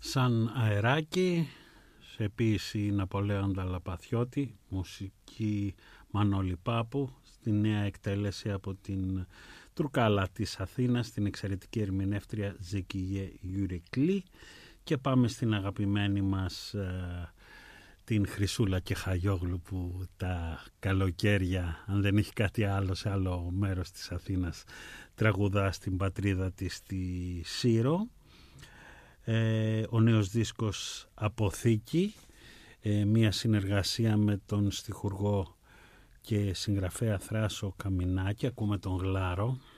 Σαν αεράκι, σε ποίηση Ναπολέοντα Λαπαθιώτη, μουσική Μανώλη Πάπου, στη νέα εκτέλεση από την Τρουκάλα της Αθήνας, την εξαιρετική ερμηνεύτρια Ζεκιέ Γιουρεκλή. Και πάμε στην αγαπημένη μας την Χρυσούλα και Χαγιόγλου, που τα καλοκαίρια, αν δεν έχει κάτι άλλο σε άλλο μέρος της Αθήνας, τραγουδά στην πατρίδα της στη Σύρο. Ο νέος δίσκος Αποθήκη, μια συνεργασία με τον στιχουργό και συγγραφέα Θράσο Καμινάκη. Ακούμε τον Γλάρο.